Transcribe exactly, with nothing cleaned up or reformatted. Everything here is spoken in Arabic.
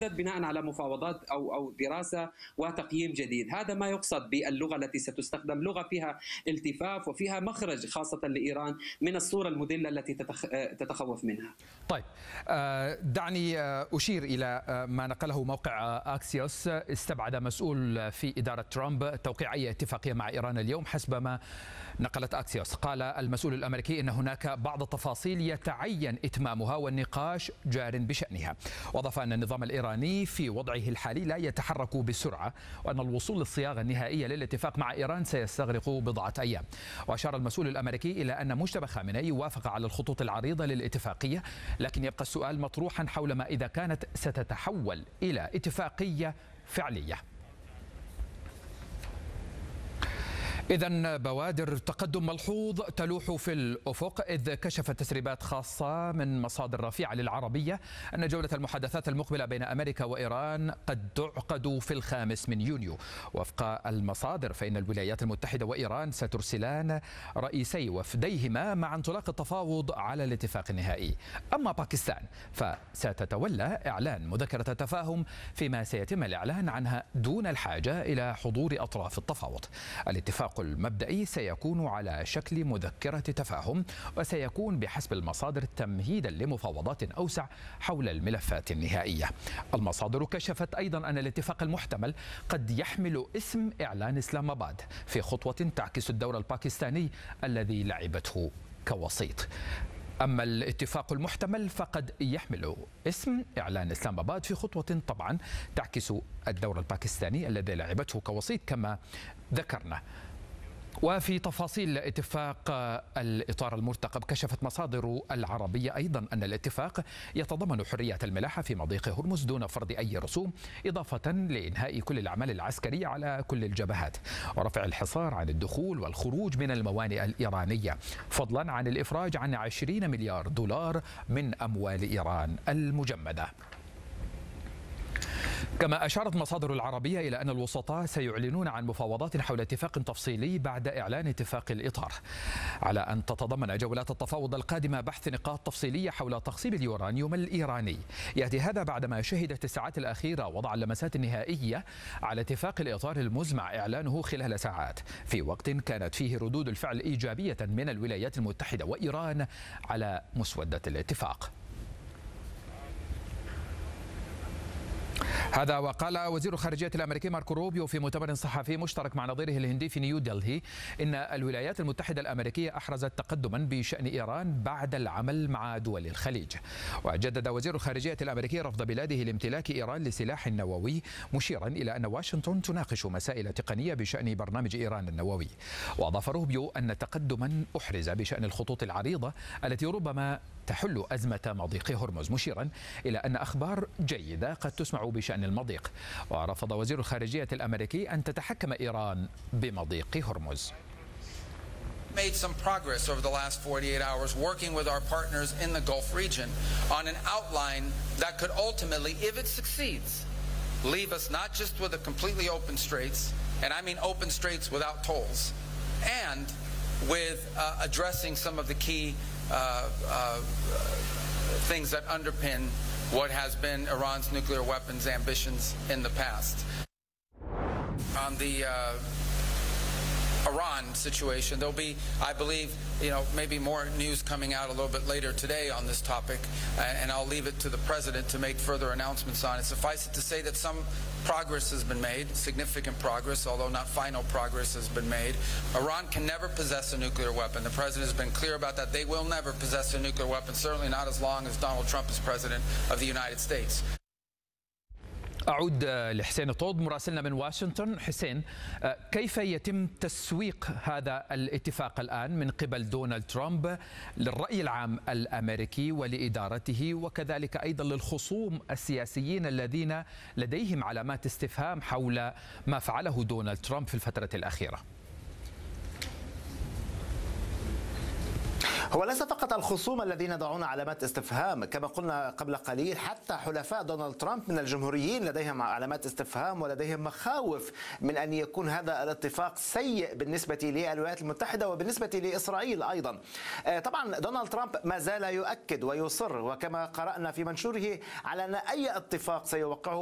بناء على مفاوضات او او دراسه وتقييم جديد. هذا ما يقصد باللغه التي ستستخدم، لغه فيها التفاف وفيها مخرج خاصه لايران من الصوره المذله التي تتخوف منها. طيب دعني اشير الى ما نقله موقع اكسيوس. استبعد مسؤول في اداره ترامب توقيع اي اتفاقيه مع ايران اليوم حسب ما نقلت اكسيوس. قال المسؤول الامريكي ان هناك بعض التفاصيل يتعين اتمامها والنقاش جار بشانها، واضاف ان النظام الايراني في وضعه الحالي لا يتحرك بسرعه، وان الوصول للصياغه النهائيه للاتفاق مع ايران سيستغرق بضعه ايام. واشار المسؤول الامريكي الى ان مجتبى خامنئي وافق على الخطوط العريضه للاتفاقيه، لكن يبقى السؤال مطروحا حول ما اذا كانت ستتحول الى اتفاقيه فعليه. إذن بوادر تقدم ملحوظ تلوح في الأفق، إذ كشفت تسريبات خاصة من مصادر رفيعة للعربية أن جولة المحادثات المقبلة بين أمريكا وإيران قد تعقد في الخامس من يونيو. وفق المصادر فإن الولايات المتحدة وإيران سترسلان رئيسي وفديهما مع انطلاق التفاوض على الاتفاق النهائي. أما باكستان فستتولى إعلان مذكرة تفاهم فيما سيتم الإعلان عنها دون الحاجة إلى حضور أطراف التفاوض. الاتفاق المبدئي سيكون على شكل مذكرة تفاهم، وسيكون بحسب المصادر تمهيدا لمفاوضات أوسع حول الملفات النهائية. المصادر كشفت أيضا أن الاتفاق المحتمل قد يحمل اسم إعلان إسلام آباد في خطوة تعكس الدور الباكستاني الذي لعبته كوسيط. أما الاتفاق المحتمل فقد يحمل اسم إعلان إسلام آباد في خطوة طبعا تعكس الدور الباكستاني الذي لعبته كوسيط كما ذكرنا. وفي تفاصيل اتفاق الإطار المرتقب كشفت مصادر العربية أيضا أن الاتفاق يتضمن حرية الملاحة في مضيق هرمز دون فرض أي رسوم، إضافة لإنهاء كل الأعمال العسكرية على كل الجبهات، ورفع الحصار عن الدخول والخروج من الموانئ الإيرانية، فضلا عن الإفراج عن عشرين مليار دولار من أموال إيران المجمدة. كما أشارت مصادر العربية إلى أن الوسطاء سيعلنون عن مفاوضات حول اتفاق تفصيلي بعد إعلان اتفاق الإطار، على أن تتضمن جولات التفاوض القادمة بحث نقاط تفصيلية حول تخصيب اليورانيوم الإيراني. يأتي هذا بعدما شهدت الساعات الأخيرة وضع اللمسات النهائية على اتفاق الإطار المزمع إعلانه خلال ساعات، في وقت كانت فيه ردود الفعل إيجابية من الولايات المتحدة وإيران على مسودة الاتفاق. هذا وقال وزير الخارجية الأمريكي ماركو روبيو في مؤتمر صحفي مشترك مع نظيره الهندي في نيودلهي إن الولايات المتحدة الأمريكية أحرزت تقدما بشأن إيران بعد العمل مع دول الخليج. وجدد وزير الخارجية الأمريكي رفض بلاده لامتلاك إيران لسلاح نووي، مشيرا إلى أن واشنطن تناقش مسائل تقنية بشأن برنامج إيران النووي. وأضاف روبيو أن تقدما أحرز بشأن الخطوط العريضة التي ربما تحل أزمة مضيق هرمز، مشيرا إلى أن أخبار جيدة قد تسمع بشأن المضيق. ورفض وزير الخارجية الأمريكي أن تتحكم إيران بمضيق هرمز. Made some progress over the last forty-eight hours working with our partners in the Gulf region on an outline that could ultimately, if it succeeds, leave us not just with a completely open straits, and I mean open straits without tolls, and with uh, addressing some of the key uh, uh, things that underpin what has been Iran's nuclear weapons ambitions in the past. On the uh, Iran situation, there'll be, I believe, you know, maybe more news coming out a little bit later today on this topic, and I'll leave it to the president to make further announcements on it. Suffice it to say that some progress has been made, significant progress, although not final progress has been made. Iran can never possess a nuclear weapon. The president has been clear about that. They will never possess a nuclear weapon, certainly not as long as Donald Trump is president of the United States. أعود لحسين طود مراسلنا من واشنطن. حسين، كيف يتم تسويق هذا الاتفاق الآن من قبل دونالد ترامب للرأي العام الأمريكي ولإدارته، وكذلك أيضا للخصوم السياسيين الذين لديهم علامات استفهام حول ما فعله دونالد ترامب في الفترة الأخيرة؟ هو ليس فقط الخصوم الذين يضعون علامات استفهام، كما قلنا قبل قليل حتى حلفاء دونالد ترامب من الجمهوريين لديهم علامات استفهام ولديهم مخاوف من أن يكون هذا الاتفاق سيء بالنسبة للولايات المتحدة وبالنسبة لإسرائيل أيضا. طبعا دونالد ترامب ما زال يؤكد ويصر، وكما قرأنا في منشوره، على أن أي اتفاق سيوقعه